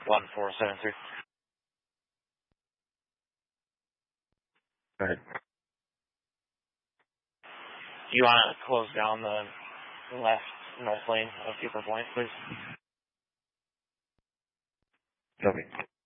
1473. Go ahead. Do you want to close down the left north lane of Cooper Point, please? Okay.